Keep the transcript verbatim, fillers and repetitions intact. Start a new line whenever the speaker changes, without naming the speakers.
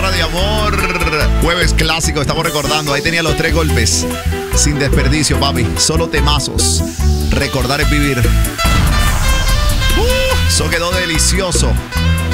Guerra de Amor. Jueves clásico, estamos recordando. Ahí tenía los tres golpes. Sin desperdicio, papi. Solo temazos. Recordar es vivir. Uh, eso quedó delicioso.